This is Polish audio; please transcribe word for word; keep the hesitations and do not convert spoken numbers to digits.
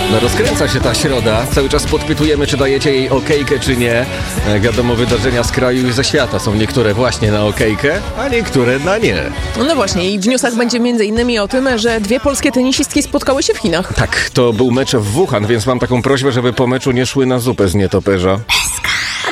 No rozkręca się ta środa. Cały czas podpytujemy, czy dajecie jej okejkę, czy nie. Jak wiadomo, wydarzenia z kraju i ze świata są niektóre właśnie na okejkę, a niektóre na nie. No właśnie, i w newsach będzie między innymi o tym, że dwie polskie tenisistki spotkały się w Chinach. Tak, to był mecz w Wuhan, więc mam taką prośbę, żeby po meczu nie szły na zupę z nietoperza.